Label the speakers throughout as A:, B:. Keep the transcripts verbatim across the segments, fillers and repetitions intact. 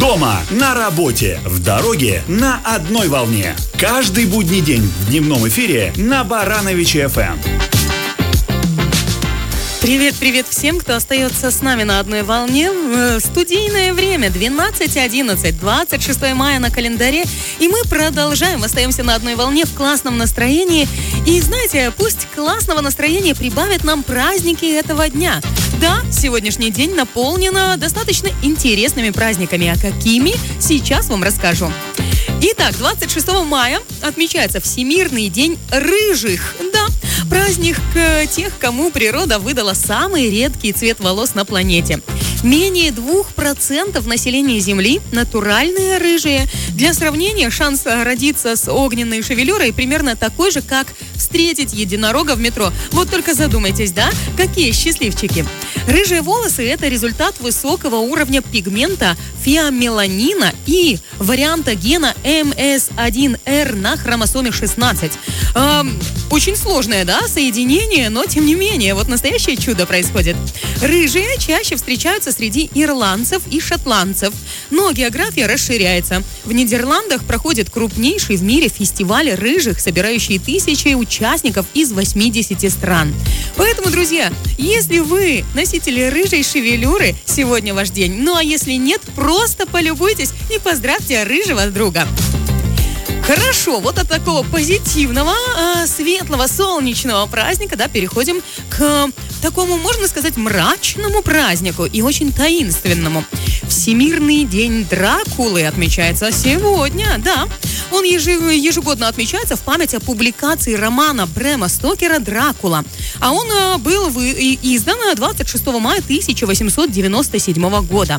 A: Дома, на работе, в дороге, на одной волне. Каждый будний день в дневном эфире на Барановичи эф эм.
B: Привет-привет всем, кто остается с нами на одной волне. Студийное время двенадцать одиннадцать, двадцать шестое мая на календаре. И мы продолжаем, остаемся на одной волне в классном настроении. И знаете, пусть классного настроения прибавят нам праздники этого дня. Да, сегодняшний день наполнен достаточно интересными праздниками. А какими, сейчас вам расскажу. Итак, двадцать шестого мая отмечается Всемирный день рыжих. Да, праздник тех, кому природа выдала самый редкий цвет волос на планете. Менее двух процентов населения Земли натуральные рыжие. Для сравнения, шанс родиться с огненной шевелюрой примерно такой же, как встретить единорога в метро. Вот только задумайтесь, да? Какие счастливчики. Рыжие волосы – это результат высокого уровня пигмента феомеланина и варианта гена эм эс один эр на хромосоме шестнадцать. Эм, очень сложное, да, соединение, но тем не менее, вот настоящее чудо происходит. Рыжие чаще встречаются среди ирландцев и шотландцев, но география расширяется. В Нидерландах проходит крупнейший в мире фестиваль рыжих, собирающий тысячи участников из восьмидесяти стран. Поэтому, друзья, если вы носители рыжей шевелюры, сегодня ваш день. Ну а если нет, просто полюбуйтесь и поздравьте рыжего друга. Хорошо, вот от такого позитивного, светлого, солнечного праздника, да, переходим к такому, можно сказать, мрачному празднику и очень таинственному. Всемирный день Дракулы отмечается сегодня, да. Он ежегодно отмечается в память о публикации романа Брэма Стокера «Дракула». А он был издан двадцать шестого мая тысяча восемьсот девяносто седьмого года.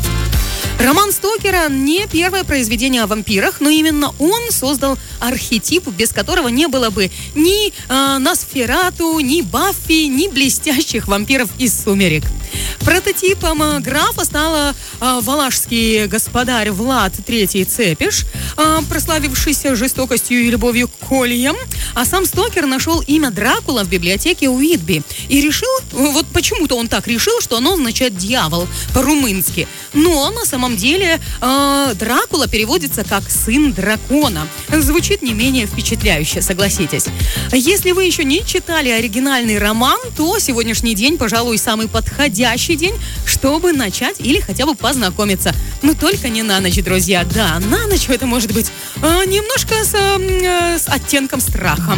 B: Роман Стокера не первое произведение о вампирах, но именно он создал архетип, без которого не было бы ни э, Носферату, ни Баффи, ни блестящих вампиров из «Сумерек». Прототипом графа стал э, валашский господарь Влад третий Цепиш, э, прославившийся жестокостью и любовью к кольям. А сам Стокер нашел имя Дракула в библиотеке Уитби и решил, вот почему-то он так решил, что оно означает «дьявол» по-румынски. Но на самом деле э, Дракула переводится как «сын дракона». Звучит не менее впечатляюще, согласитесь. Если вы еще не читали оригинальный роман, то сегодняшний день, пожалуй, самый подходящий день, чтобы начать или хотя бы познакомиться. Но только не на ночь, друзья. Да, на ночь это может быть э, немножко с, э, с оттенком страха.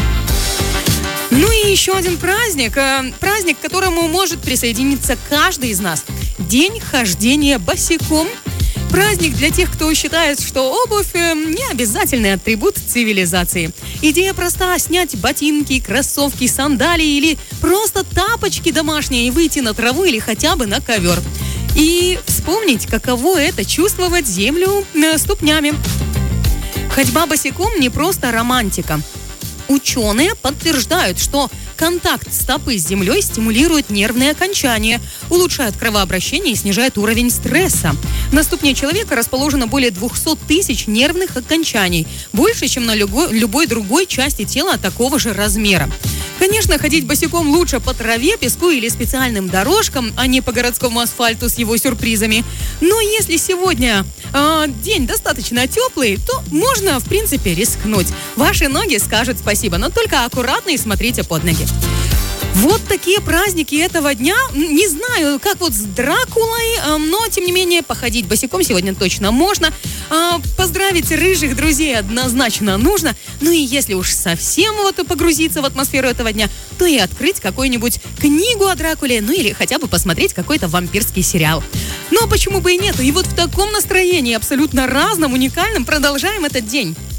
B: Ну и еще один праздник, э, праздник, к которому может присоединиться каждый из нас. День хождения босиком. Праздник для тех, кто считает, что обувь э, не обязательный атрибут цивилизации. Идея проста: снять ботинки, кроссовки, сандалии или просто тапочки домашние и выйти на траву или хотя бы на ковер. И вспомнить, каково это чувствовать землю э, ступнями. Ходьба босиком не просто романтика. Ученые подтверждают, что контакт стопы с землей стимулирует нервные окончания, улучшает кровообращение и снижает уровень стресса. На ступне человека расположено более двухсот тысяч нервных окончаний, больше, чем на любой, любой другой части тела такого же размера. Конечно, ходить босиком лучше по траве, песку или специальным дорожкам, а не по городскому асфальту с его сюрпризами. Но если сегодня э, день достаточно теплый, то можно, в принципе, рискнуть. Ваши ноги скажут спасибо, но только аккуратно и смотрите под ноги. Вот такие праздники этого дня. Не знаю, как вот с Дракулой, но, тем не менее, походить босиком сегодня точно можно. Поздравить рыжих друзей однозначно нужно. Ну и если уж совсем вот погрузиться в атмосферу этого дня, то и открыть какую-нибудь книгу о Дракуле, ну или хотя бы посмотреть какой-то вампирский сериал. Но почему бы и нет? И вот в таком настроении, абсолютно разном, уникальном, продолжаем этот день.